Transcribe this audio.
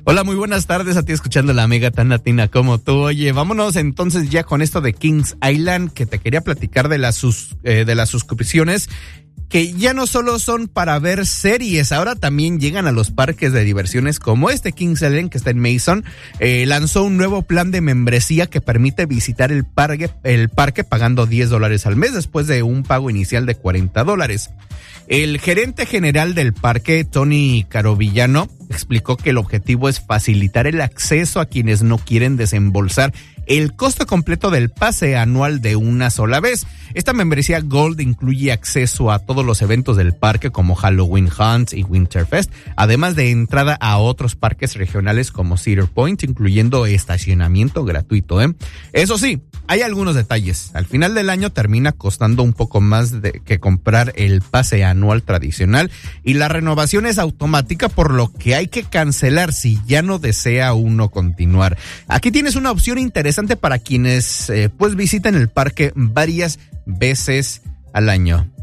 Hola, muy buenas tardes a ti escuchando la amiga tan latina como tú. Oye, vámonos entonces ya con esto de Kings Island, que te quería platicar de las suscripciones que ya no solo son para ver series, ahora también llegan a los parques de diversiones como este Kings Island que está en Mason. Lanzó un nuevo plan de membresía que permite visitar el parque pagando $10 al mes después de un pago inicial de $40. El gerente general del parque, Tony Carovillano, explicó que el objetivo es facilitar el acceso a quienes no quieren desembolsar el costo completo del pase anual de una sola vez. Esta membresía Gold incluye acceso a todos los eventos del parque como Halloween Hunts y Winterfest, además de entrada a otros parques regionales como Cedar Point, incluyendo estacionamiento gratuito. Eso sí, hay algunos detalles. Al final del año termina costando un poco más que comprar el pase anual tradicional y la renovación es automática, por lo que hay que cancelar si ya no desea uno continuar. Aquí tienes una opción interesante para quienes pues visiten el parque varias veces al año.